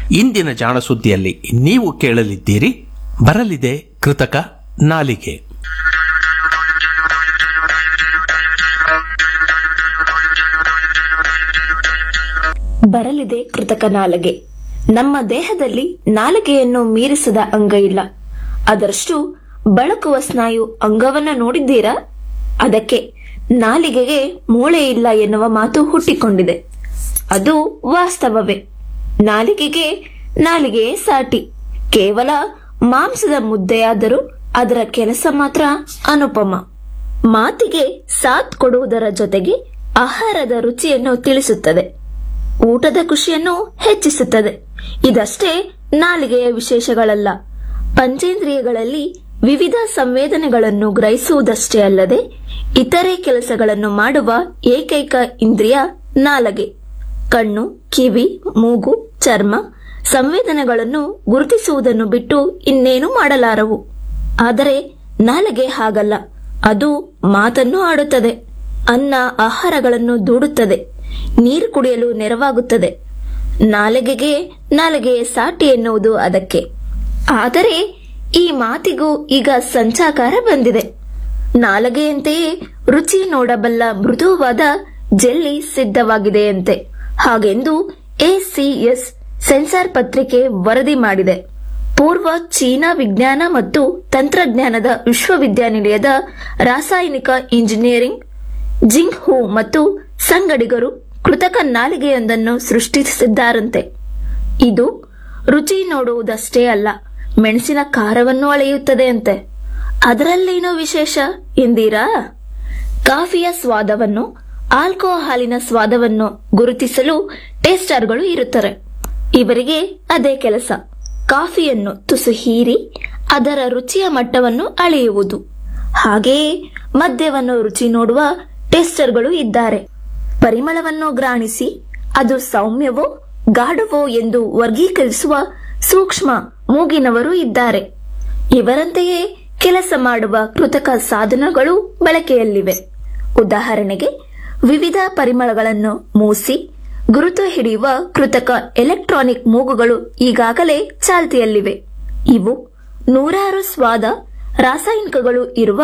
ಇಂದಿನ ಜಾಣ ಸುದ್ದಿಯಲ್ಲಿ ನೀವು ಕೇಳಲಿದ್ದೀರಿ ಬರಲಿದೆ ಕೃತಕ ನಾಲಿಗೆ. ಬರಲಿದೆ ಕೃತಕ ನಾಲಿಗೆ. ನಮ್ಮ ದೇಹದಲ್ಲಿ ನಾಲಿಗೆಯನ್ನು ಮೀರಿಸದ ಅಂಗ ಇಲ್ಲ. ಅದರಷ್ಟು ಬಳಕುವ ಸ್ನಾಯು ಅಂಗವನ್ನ ನೋಡಿದ್ದೀರಾ? ಅದಕ್ಕೆ ನಾಲಿಗೆಗೆ ಮೂಳೆ ಇಲ್ಲ ಎನ್ನುವ ಮಾತು ಹುಟ್ಟಿಕೊಂಡಿದೆ. ಅದು ವಾಸ್ತವವೇ. ನಾಲಿಗೆಯೇ ಸಾಟಿ. ಕೇವಲ ಮಾಂಸದ ಮುದ್ದೆಯಾದರೂ ಅದರ ಕೆಲಸ ಮಾತ್ರ ಅನುಪಮ. ಮಾತಿಗೆ ಸಾಥ್ ಕೊಡುವುದರ ಜೊತೆಗೆ ಆಹಾರದ ರುಚಿಯನ್ನು ತಿಳಿಸುತ್ತದೆ, ಊಟದ ಖುಷಿಯನ್ನು ಹೆಚ್ಚಿಸುತ್ತದೆ. ಇದಷ್ಟೇ ನಾಲಿಗೆಯ ವಿಶೇಷಗಳಲ್ಲ. ಪಂಚೇಂದ್ರಿಯಗಳಲ್ಲಿ ವಿವಿಧ ಸಂವೇದನೆಗಳನ್ನು ಗ್ರಹಿಸುವುದಷ್ಟೇ ಅಲ್ಲದೆ ಇತರೆ ಕೆಲಸಗಳನ್ನು ಮಾಡುವ ಏಕೈಕ ಇಂದ್ರಿಯ ನಾಲಿಗೆ. ಕಣ್ಣು, ಕಿವಿ, ಮೂಗು, ಚರ್ಮ ಸಂವೇದನೆಗಳನ್ನು ಗುರುತಿಸುವುದನ್ನು ಬಿಟ್ಟು ಇನ್ನೇನು ಮಾಡಲಾರವು. ಆದರೆ ನಾಲಿಗೆ ಹಾಗಲ್ಲ. ಅದು ಮಾತನ್ನು ಆಡುತ್ತದೆ, ಅನ್ನ ಆಹಾರಗಳನ್ನು ದೂಡುತ್ತದೆ, ನೀರು ಕುಡಿಯಲು ನೆರವಾಗುತ್ತದೆ. ನಾಲಿಗೆಯ ಸಾಟಿ ಎನ್ನುವುದು ಅದಕ್ಕೆ. ಆದರೆ ಈ ಮಾತಿಗೂ ಈಗ ಸಂಚಾಕಾರ ಬಂದಿದೆ. ನಾಲಿಗೆಯಂತೆಯೇ ರುಚಿ ನೋಡಬಲ್ಲ ಮೃದುವಾದ ಜೆಲ್ಲಿ ಸಿದ್ಧವಾಗಿದೆಯಂತೆ. ಹಾಗೆಂದು ACS ಸೆನ್ಸಾರ್ ಪತ್ರಿಕೆ ವರದಿ ಮಾಡಿದೆ. ಪೂರ್ವ ಚೀನಾ ವಿಜ್ಞಾನ ಮತ್ತು ತಂತ್ರಜ್ಞಾನದ ವಿಶ್ವವಿದ್ಯಾನಿಲಯದ ರಾಸಾಯನಿಕ ಇಂಜಿನಿಯರಿಂಗ್ ಜಿಂಗ್ ಹೂ ಮತ್ತು ಸಂಗಡಿಗರು ಕೃತಕ ನಾಲಿಗೆಯೊಂದನ್ನು ಸೃಷ್ಟಿಸಿದ್ದಾರಂತೆ. ಇದು ರುಚಿ ನೋಡುವುದಷ್ಟೇ ಅಲ್ಲ, ಮೆಣಸಿನ ಖಾರವನ್ನು ಅಳೆಯುತ್ತದೆ ಅಂತೆ. ಅದರಲ್ಲೇನೋ ವಿಶೇಷ ಎಂದೀರಾ? ಕಾಫಿಯ ಸ್ವಾದವನ್ನು, ಆಲ್ಕೋಹಾಲಿನ ಸ್ವಾದವನ್ನು ಗುರುತಿಸಲು ಟೇಸ್ಟರ್ಗಳು ಇರುತ್ತಾರೆ. ಇವರಿಗೆ ಅದೇ ಕೆಲಸ. ಕಾಫಿಯನ್ನು ತುಸು ಹೀರಿ ಅದರ ರುಚಿಯ ಮಟ್ಟವನ್ನು ಅಳೆಯುವುದು. ಹಾಗೆಯೇ ಮದ್ಯವನ್ನು ರುಚಿ ನೋಡುವ ಟೇಸ್ಟರ್ಗಳು ಇದ್ದಾರೆ. ಪರಿಮಳವನ್ನು ಗ್ರಾಣಿಸಿ ಅದು ಸೌಮ್ಯವೋ ಗಾಢವೋ ಎಂದು ವರ್ಗೀಕರಿಸುವ ಸೂಕ್ಷ್ಮ ಮೂಗಿನವರು ಇದ್ದಾರೆ. ಇವರಂತೆಯೇ ಕೆಲಸ ಮಾಡುವ ಕೃತಕ ಸಾಧನಗಳು ಬಳಕೆಯಲ್ಲಿವೆ. ಉದಾಹರಣೆಗೆ, ವಿವಿಧ ಪರಿಮಳಗಳನ್ನು ಮೂಸಿ ಗುರುತು ಹಿಡಿಯುವ ಕೃತಕ ಎಲೆಕ್ಟ್ರಾನಿಕ್ ಮೂಗುಗಳು ಈಗಾಗಲೇ ಚಾಲ್ತಿಯಲ್ಲಿವೆ. ಇವು ನೂರಾರು ಸ್ವಾದ ರಾಸಾಯನಿಕಗಳು ಇರುವ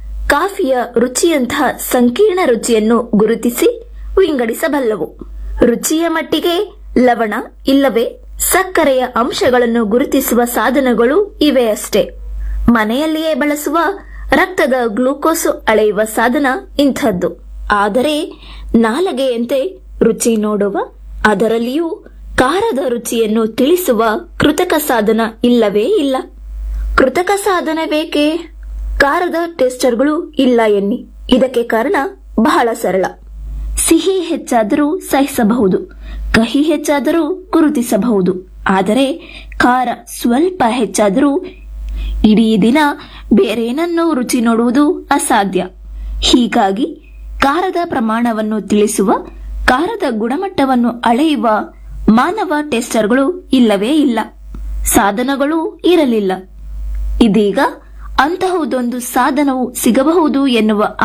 ಕಾಫಿಯ ರುಚಿಯಂತಹ ಸಂಕೀರ್ಣ ರುಚಿಯನ್ನು ಗುರುತಿಸಿ ವಿಂಗಡಿಸಬಲ್ಲವು. ರುಚಿಯ ಮಟ್ಟಿಗೆ ಲವಣ ಇಲ್ಲವೇ ಸಕ್ಕರೆಯ ಅಂಶಗಳನ್ನು ಗುರುತಿಸುವ ಸಾಧನಗಳು ಇವೆಯಷ್ಟೇ. ಮನೆಯಲ್ಲಿಯೇ ಬಳಸುವ ರಕ್ತದ ಗ್ಲೂಕೋಸ್ ಅಳೆಯುವ ಸಾಧನ ಇಂಥದ್ದು. ಆದರೆ ನಾಲಿಗೆಯಂತೆ ರುಚಿ ನೋಡುವ, ಅದರಲ್ಲಿಯೂ ಖಾರದ ರುಚಿಯನ್ನು ತಿಳಿಸುವ ಕೃತಕ ಸಾಧನ ಇಲ್ಲವೇ ಇಲ್ಲ. ಕೃತಕ ಸಾಧನ ಬೇಕೇ? ಖಾರದ ಟೇಸ್ಟರ್ಗಳು ಇಲ್ಲ ಎನ್ನಿ. ಇದಕ್ಕೆ ಕಾರಣ ಬಹಳ ಸರಳ. ಸಿಹಿ ಹೆಚ್ಚಾದರೂ ಸಹಿಸಬಹುದು, ಕಹಿ ಹೆಚ್ಚಾದರೂ ಗುರುತಿಸಬಹುದು. ಆದರೆ ಖಾರ ಸ್ವಲ್ಪ ಹೆಚ್ಚಾದರೂ ಇಡೀ ದಿನ ಬೇರೇನನ್ನೂ ರುಚಿ ನೋಡುವುದು ಅಸಾಧ್ಯ. ಹೀಗಾಗಿ ಖಾರದ ಪ್ರಮಾಣವನ್ನು ತಿಳಿಸುವ, ಖಾರದ ಗುಣಮಟ್ಟವನ್ನು ಅಳೆಯುವ ಮಾನವ ಟೆಸ್ಟರ್ಗಳು ಇಲ್ಲವೇ ಇಲ್ಲ. ಸಾಧನಗಳೂ ಇರಲಿಲ್ಲ. ಇದೀಗ ಅಂತಹುದೊಂದು ಸಾಧನವು ಸಿಗಬಹುದು ಎನ್ನುವ